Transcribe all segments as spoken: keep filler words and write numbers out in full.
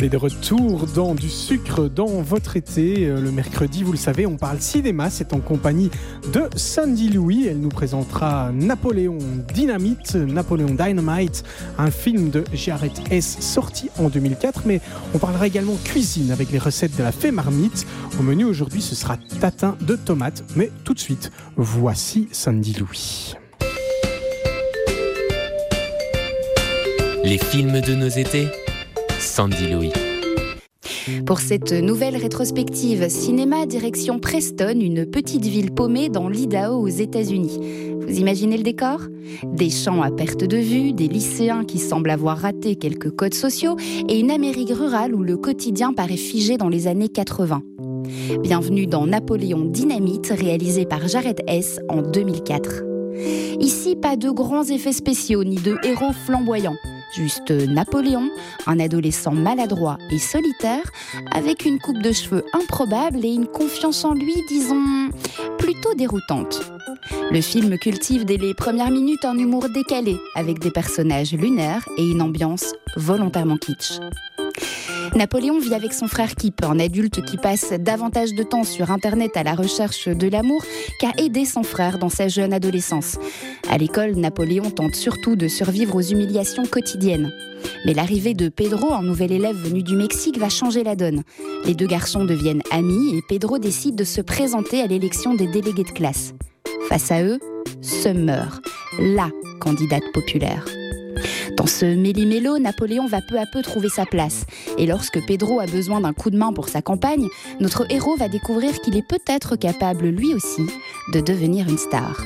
Allez, de retour dans du sucre dans votre été. Le mercredi, vous le savez, on parle cinéma. C'est en compagnie de Sandy Louis. Elle nous présentera Napoléon Dynamite, Napoléon Dynamite, un film de Jared Hess sorti en deux mille quatre. Mais on parlera également cuisine avec les recettes de la Fée Marmite. Au menu aujourd'hui, ce sera tatin de tomates. Mais tout de suite, voici Sandy Louis. Les films de nos étés, Sandy Louis. Pour cette nouvelle rétrospective cinéma direction Preston, une petite ville paumée dans l'Idaho aux États-Unis. Vous imaginez le décor ? Des champs à perte de vue, des lycéens qui semblent avoir raté quelques codes sociaux et une Amérique rurale où le quotidien paraît figé dans les années quatre-vingts. Bienvenue dans Napoléon Dynamite, réalisé par Jared Hess en deux mille quatre. Ici, pas de grands effets spéciaux ni de héros flamboyants. Juste Napoléon, un adolescent maladroit et solitaire, avec une coupe de cheveux improbable et une confiance en lui, disons, plutôt déroutante. Le film cultive dès les premières minutes un humour décalé, avec des personnages lunaires et une ambiance volontairement kitsch. Napoléon vit avec son frère Kip, un adulte qui passe davantage de temps sur Internet à la recherche de l'amour qu'à aider son frère dans sa jeune adolescence. À l'école, Napoléon tente surtout de survivre aux humiliations quotidiennes. Mais l'arrivée de Pedro, un nouvel élève venu du Mexique, va changer la donne. Les deux garçons deviennent amis et Pedro décide de se présenter à l'élection des délégués de classe. Face à eux, Summer, la candidate populaire. Dans ce méli-mélo, Napoléon va peu à peu trouver sa place. Et lorsque Pedro a besoin d'un coup de main pour sa campagne, notre héros va découvrir qu'il est peut-être capable, lui aussi, de devenir une star.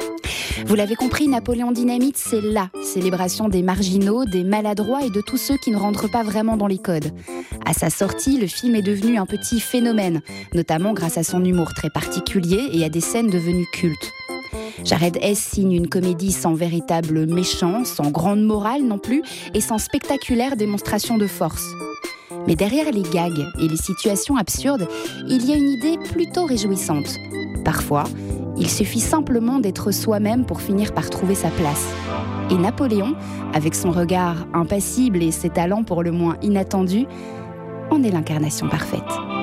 Vous l'avez compris, Napoléon Dynamite, c'est la célébration des marginaux, des maladroits et de tous ceux qui ne rentrent pas vraiment dans les codes. À sa sortie, le film est devenu un petit phénomène, notamment grâce à son humour très particulier et à des scènes devenues cultes. Jared Hess signe une comédie sans véritable méchant, sans grande morale non plus, et sans spectaculaire démonstration de force. Mais derrière les gags et les situations absurdes, il y a une idée plutôt réjouissante. Parfois, il suffit simplement d'être soi-même pour finir par trouver sa place. Et Napoléon, avec son regard impassible et ses talents pour le moins inattendus, en est l'incarnation parfaite.